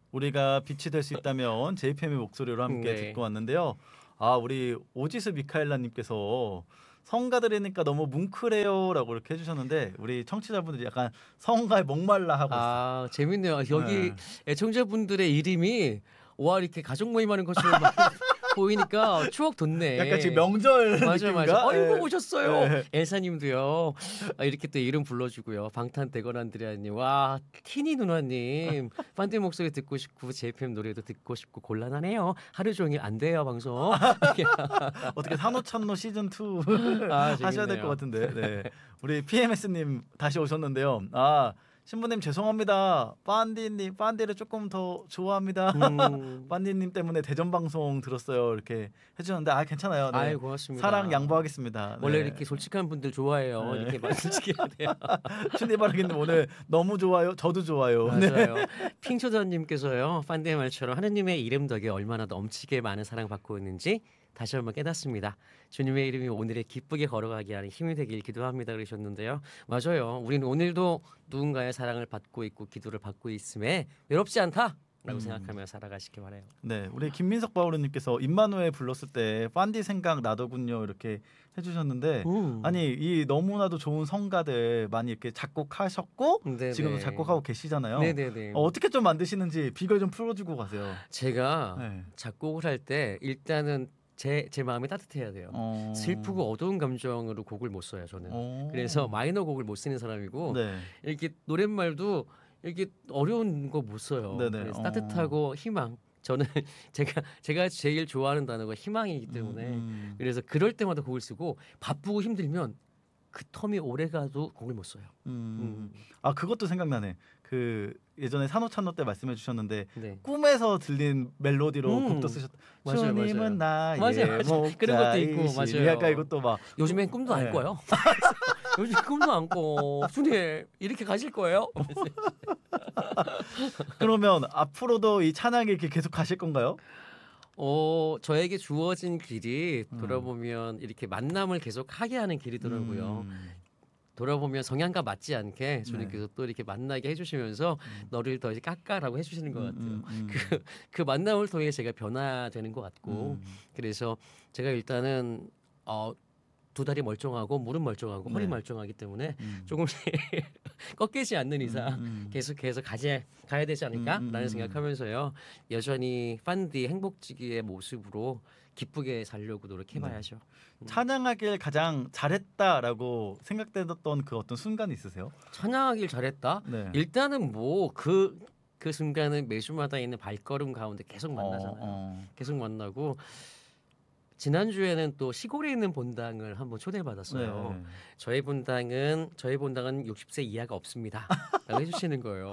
우리가 빛이 될 수 있다면 JPM의 목소리로 함께 네. 듣고 왔는데요. 아, 우리 오지스 미카엘라님께서 성가들이니까 너무 뭉클해요라고 이렇게 해주셨는데 우리 청취자분들이 약간 성가에 목말라 하고 있어. 아, 재밌네요. 여기 네. 애청자분들의 이름이 와 이렇게 가족 모임하는 것처럼 막 보이니까 추억 돋네. 약간 지금 명절 맞아요, 느낌인가? 맞아요. 어이구 예. 오셨어요. 예. 엘사님도요. 이렇게 또 이름 불러주고요. 방탄대건 안드레아님, 와 티니 누나님, 판디 목소리 듣고 싶고 JPM 노래도 듣고 싶고 곤란하네요. 하루 종일 안 돼요 방송. 어떻게 산호찬노 시즌 2 아, 하셔야 될 재밌네요. 것 같은데. 네. 우리 PMS님 다시 오셨는데요. 아, 신부님 죄송합니다. 빤디님 빤디를 조금 더 좋아합니다. 빤디님 때문에 대전 방송 들었어요. 이렇게 해주셨는데 아 괜찮아요. 네. 아이 고맙습니다. 사랑 양보하겠습니다. 네. 원래 이렇게 솔직한 분들 좋아해요. 네. 이렇게 말 솔직해야 돼요. 춘디바라기님 오늘 너무 좋아요. 저도 좋아요. 네. 맞아요. 핑초전님께서요. 판디의 말처럼 하느님의 이름 덕에 얼마나 넘치게 많은 사랑받고 있는지 다시 한번 깨닫습니다. 주님의 이름이 오늘에 기쁘게 걸어가게 하는 힘이 되길 기도합니다 그러셨는데요. 맞아요. 우리는 오늘도 누군가의 사랑을 받고 있고 기도를 받고 있음에 외롭지 않다라고 생각하며 살아가시기 바라요. 네, 우리 김민석 바오르님께서 임마누엘 불렀을 때 빤디 생각 나더군요 이렇게 해주셨는데 아니 이 너무나도 좋은 성가들 많이 이렇게 작곡하셨고 네네. 지금도 작곡하고 계시잖아요. 네네네. 어떻게 좀 만드시는지 비결 좀 풀어주고 가세요. 제가 네. 작곡을 할 때 일단은 제 마음이 따뜻해야 돼요. 슬프고 어두운 감정으로 곡을 못 써요 저는. 그래서 마이너 곡을 못 쓰는 사람이고 네. 이렇게 노랫말도 이렇게 어려운 거 못 써요. 네네. 그래서 따뜻하고 희망. 저는 제가 제일 좋아하는 단어가 희망이기 음, 때문에 그래서 그럴 때마다 곡을 쓰고 바쁘고 힘들면 그 텀이 오래 가도 곡을 못 써요. 아 그것도 생각나네. 그 예전에 산호찬노 때 말씀해 주셨는데 네. 꿈에서 들린 멜로디로 곡도 쓰셨. 맞아요, 주님은 나의 맞아요, 맞아요. 그런 것도 있고, 목자이시니. 맞아요. 약간 이것도 막 요즘엔 꿈도 안 네. 꿔요. 요즘 꿈도 안 꿔. 주님 이렇게 가실 거예요? 그러면 앞으로도 이 찬양이 이렇게 계속 가실 건가요? 저에게 주어진 길이 돌아보면 이렇게 만남을 계속 하게 하는 길이더라고요. 돌아보면 성향과 맞지 않게 주님께서 또 이렇게 만나게 해주시면서 너를 더 이제 깎아라고 해주시는 것 같아요. 그 만남을 통해 제가 변화되는 것 같고 그래서 제가 일단은 두 다리 멀쩡하고 무릎 멀쩡하고 허리 멀쩡하기 때문에 조금씩 꺾이지 않는 이상 계속해서 가야 되지 않을까라는 생각하면서요. 여전히 판디 행복지기의 모습으로 기쁘게 살려고 노력해봐야죠. 찬양하길 가장 잘했다라고 생각되던 그 어떤 순간이 있으세요? 찬양하길 잘했다. 네. 일단은 뭐 그 순간은 매주마다 있는 발걸음 가운데 계속 만나잖아요. 계속 만나고 지난주에는 또 시골에 있는 본당을 한번 초대받았어요. 네. 저희 본당은 60세 이하가 없습니다. 라고 해주시는 거예요.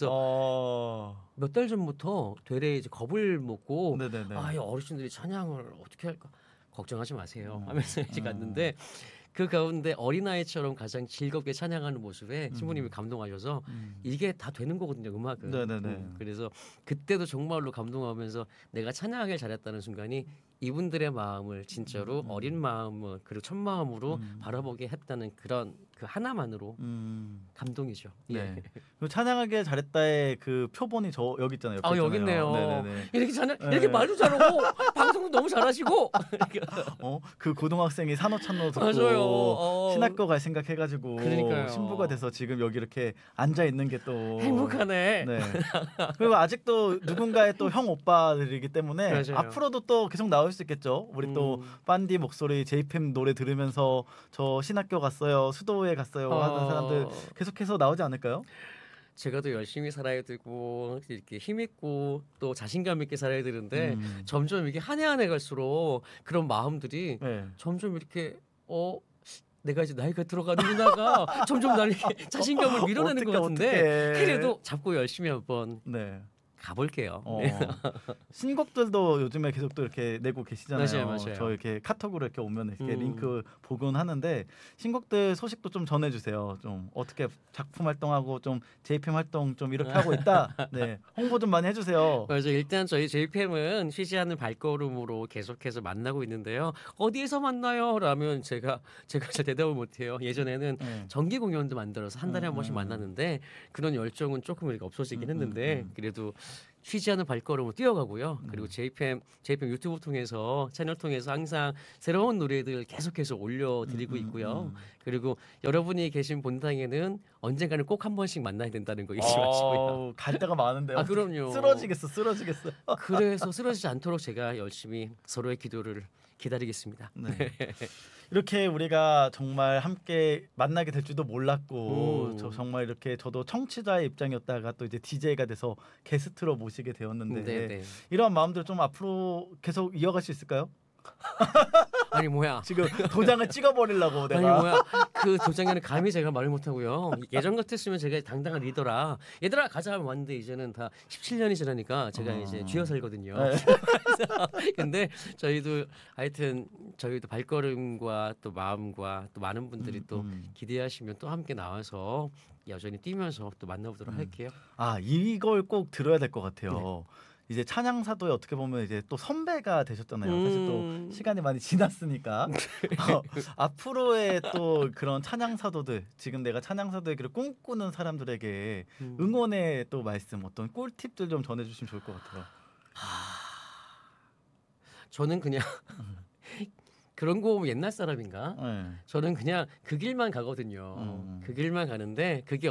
그러면서 몇 달 전부터 되레 이제 겁을 먹고 네네네. 이 어르신들이 찬양을 어떻게 할까 걱정하지 마세요 하면서 이제 갔는데 그 가운데 어린아이처럼 가장 즐겁게 찬양하는 모습에 신부님이 감동하셔서 이게 다 되는 거거든요 음악은. 네네네. 그래서 그때도 정말로 감동하면서 내가 찬양하길 잘했다는 순간이 이분들의 마음을 진짜로 어린 마음을 그리고 첫 마음으로 바라보게 했다는 그런 그 하나만으로 감동이죠. 네. 예. 그 찬양하길 잘했다의 그 표본이 저 여기 있잖아요. 옆에 여기 있잖아요. 있네요. 네네네. 이렇게 말도 잘하고 방송도 너무 잘하시고 그 고등학생이 산호찬노 듣고 맞아요. 신학교 갈 생각해가지고 그러니까요. 신부가 돼서 지금 여기 이렇게 앉아 있는 게 또 행복하네. 네. 그리고 아직도 누군가의 또 형 오빠들이기 때문에 맞아요. 앞으로도 또 계속 나올 수 있겠죠. 우리 또 빤디 목소리 JPM 노래 들으면서 저 신학교 갔어요, 수도에 갔어요 하는 사람들 계속해서 나오지 않을까요? 제가 더 열심히 살아야 되고 이렇게 힘있고 또 자신감 있게 살아야 되는데 점점 이게 한 해 한 해 갈수록 그런 마음들이 네. 점점 이렇게 내가 이제 나이가 들어가는구나가 점점 나를 이렇게 자신감을 밀어내는 것 같은데 어떡해. 그래도 잡고 열심히 한번 네. 가볼게요. 신곡들도 요즘에 계속 또 이렇게 내고 계시잖아요. 맞아요. 저 이렇게 카톡으로 이렇게 오면 이렇게 음. 링크 보곤 하는데 신곡들 소식도 좀 전해주세요. 좀 어떻게 작품 활동하고 좀 JPM 활동 좀 이렇게 하고 있다. 네, 홍보 좀 많이 해주세요. 맞아요. 일단 저희 JPM은 쉬지 않는 발걸음으로 계속해서 만나고 있는데요. 어디에서 만나요? 라면 제가 잘 대답을 못해요. 예전에는 정기 공연도 만들어서 한 달에 한 번씩 만났는데 그런 열정은 조금 이렇게 없어지긴 했는데 그래도 쉬지 않은 발걸음으로 뛰어가고요. 그리고 JPM 유튜브 통해서 채널 통해서 항상 새로운 노래들 계속해서 올려드리고 있고요. 그리고 여러분이 계신 본당에는 언젠가는 꼭 한 번씩 만나야 된다는 거 잊지 마시고요. 갈 데가 많은데요. 아, 그럼요. 쓰러지겠어. 그래서 쓰러지지 않도록 제가 열심히 서로의 기도를 기다리겠습니다. 네. 이렇게 우리가 정말 함께 만나게 될 줄도 몰랐고 저 정말 이렇게 저도 청취자의 입장이었다가 또 이제 DJ가 돼서 게스트로 모시게 되었는데 네네. 이런 마음들 좀 앞으로 계속 이어갈 수 있을까요? 아니 뭐야? 지금 도장을 찍어버리려고 아니 내가. 뭐야? 그 도장에는 감히 제가 말을 못하고요. 예전 같았으면 제가 당당한 리더라. 얘들아 가자 하면 왔는데 이제는 다 17년이 지나니까 제가 이제 쥐어 살거든요. 네. 근데 저희도 하여튼 저희도 발걸음과 또 마음과 또 많은 분들이 또 기대하시면 또 함께 나와서 여전히 뛰면서 또 만나보도록 할게요. 아 이걸 꼭 들어야 될 것 같아요. 이제 찬양사도에 어떻게 보면 이제 또 선배가 되셨잖아요. 사실 또 시간이 많이 지났으니까 앞으로의 또 그런 찬양사도들 지금 내가 찬양사도의 길을 꿈꾸는 사람들에게 응원의 또 말씀 어떤 꿀팁들 좀 전해주시면 좋을 것 같아요. 저는 그냥 그런 거 보면 옛날 사람인가? 네. 저는 그냥 그 길만 가거든요. 그 길만 가는데 그게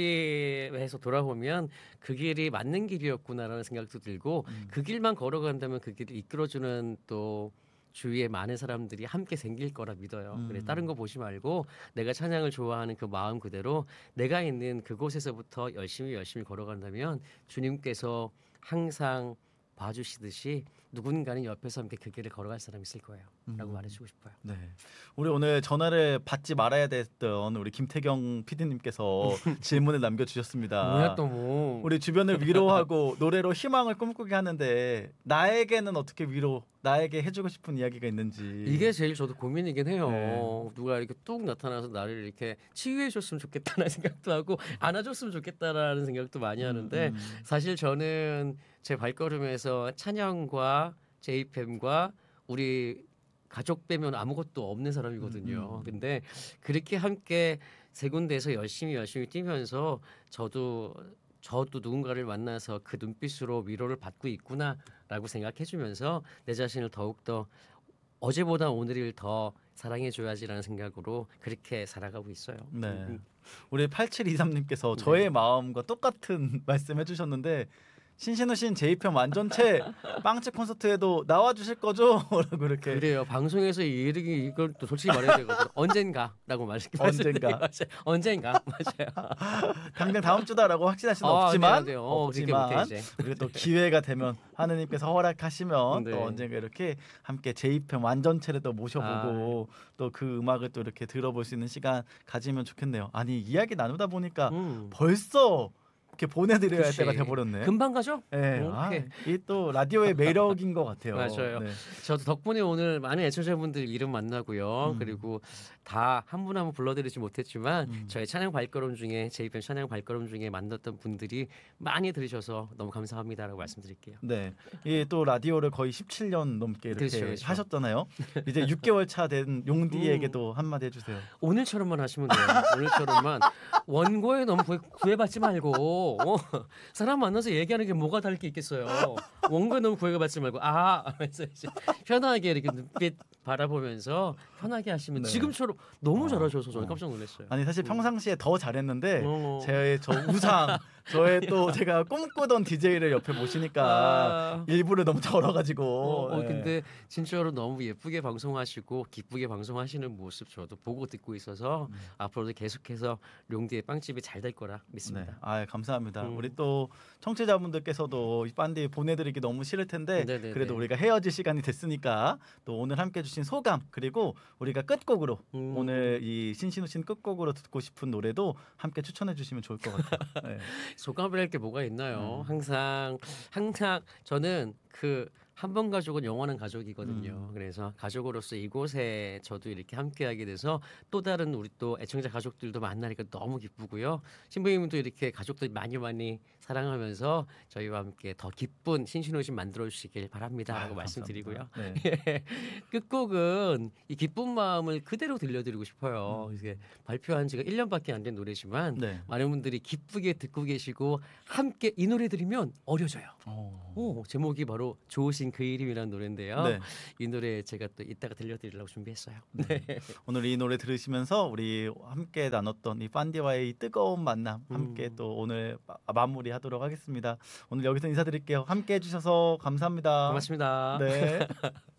어찌 해서 돌아보면 그 길이 맞는 길이었구나라는 생각도 들고 그 길만 걸어간다면 그 길을 이끌어주는 또 주위에 많은 사람들이 함께 생길 거라 믿어요. 그래 다른 거 보지 말고 내가 찬양을 좋아하는 그 마음 그대로 내가 있는 그곳에서부터 열심히 걸어간다면 주님께서 항상 봐주시듯이 누군가는 옆에서 함께 그 길을 걸어갈 사람이 있을 거예요. 라고 말해주고 싶어요. 네, 우리 오늘 전화를 받지 말아야 됐던 우리 김태경 PD님께서 질문을 남겨주셨습니다. 뭐야 또 뭐. 우리 주변을 위로하고 노래로 희망을 꿈꾸게 하는데 나에게는 어떻게 나에게 해주고 싶은 이야기가 있는지. 이게 제일 저도 고민이긴 해요. 네. 누가 이렇게 뚝 나타나서 나를 이렇게 치유해줬으면 좋겠다는 생각도 하고 안아줬으면 좋겠다라는 생각도 많이 하는데 사실 저는 제 발걸음에서 찬양과 JFM과 우리 가족 빼면 아무것도 없는 사람이거든요. 근데 그렇게 함께 세 군데에서 열심히 뛰면서 저도 누군가를 만나서 그 눈빛으로 위로를 받고 있구나라고 생각해주면서 내 자신을 더욱더 어제보다 오늘을 더 사랑해줘야지라는 생각으로 그렇게 살아가고 있어요. 네. 우리 8723님께서 저의 마음과 똑같은 말씀해주셨는데 신신우신 JPM 완전체 빵집 콘서트에도 나와주실 거죠? 라고 이렇게. 그래요. 방송에서 이걸 또 솔직히 말해야 되거든요. 언젠가라고 언젠가. 언젠가 맞아요. 당장 다음 주다라고 확신할 수는 없지만, 그렇게 없지만 못해, 이제. 우리가 또 기회가 되면 하느님께서 허락하시면 네. 또 언젠가 이렇게 함께 JPM 완전체를 또 모셔보고 또 그 음악을 또 이렇게 들어볼 수 있는 시간 가지면 좋겠네요. 아니 이야기 나누다 보니까 벌써 이렇게 보내드려야 할 그치. 때가 돼버렸네. 금방 가죠? 네, 오케이. 이 또 라디오의 매력인 것 같아요. 맞아요. 네. 저도 덕분에 오늘 많은 애청자분들 이름 만나고요. 그리고 다 한 분 한 분 불러드리지 못했지만 저희 찬양 발걸음 중에 JPM 찬양 발걸음 중에 만났던 분들이 많이 들으셔서 너무 감사합니다라고 말씀드릴게요. 네, 이 또 라디오를 거의 17년 넘게 이렇게 그렇죠. 하셨잖아요. 이제 6개월 차 된 용디에게도 한마디 해주세요. 오늘처럼만 하시면 돼요. 오늘처럼만 원고에 너무 구애받지 말고 사람 만나서 얘기하는 게 뭐가 다를 게 있겠어요. 원고에 너무 구애받지 말고 하면서 이제 편하게 이렇게 눈빛 바라보면서 편하게 하시면 네. 지금처럼 너무 잘하셔서 저는 깜짝 놀랐어요. 아니 사실 평상시에 더 잘했는데 어. 저 우상 저의 또 제가 꿈꾸던 DJ를 옆에 모시니까 일부러 너무 절어가지고. 네. 근데 진짜로 너무 예쁘게 방송하시고 기쁘게 방송하시는 모습 저도 보고 듣고 있어서 앞으로도 계속해서 룡디의 빵집이 잘 될 거라 네, 믿습니다. 감사합니다. 우리 또 청취자분들께서도 이 빤디 보내드리기 너무 싫을 텐데 네네네. 그래도 우리가 헤어질 시간이 됐으니까 또 오늘 함께 해주신 소감 그리고 우리가 끝곡으로 오늘 이 신신우신 끝곡으로 듣고 싶은 노래도 함께 추천해 주시면 좋을 것 같아요. 네. 소감을 할 게 뭐가 있나요? 항상 저는 그 한 번 가족은 영원한 가족이거든요. 그래서 가족으로서 이곳에 저도 이렇게 함께하게 돼서 또 다른 우리 또 애청자 가족들도 만나니까 너무 기쁘고요. 신부님도 이렇게 가족들 많이 사랑하면서 저희와 함께 더 기쁜 신신호심 만들어 주시길 바랍니다라고 아유, 말씀드리고요. 감사합니다. 네. 예. 끝곡은 이 기쁜 마음을 그대로 들려드리고 싶어요. 이게 발표한 지가 1년밖에 안 된 노래지만 네. 많은 분들이 기쁘게 듣고 계시고 함께 이 노래 들으면 어려져요. 제목이 바로 좋으신 그 이름이라는 노래인데요. 네. 이 노래 제가 또 이따가 들려드리려고 준비했어요. 오늘 이 노래 들으시면서 우리 함께 나눴던 이 판디와의 이 뜨거운 만남 함께 또 오늘 마무리하도록 하겠습니다. 오늘 여기서 인사드릴게요. 함께 해주셔서 감사합니다. 고맙습니다. 네.